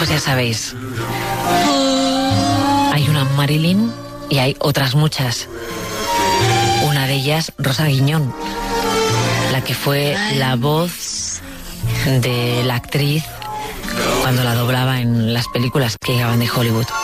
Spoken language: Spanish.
pues ya sabéis, hay una Marilyn y hay otras muchas. Una de ellas, Rosa Guiñón, la que fue la voz de la actriz cuando la doblaba en las películas que llegaban de Hollywood.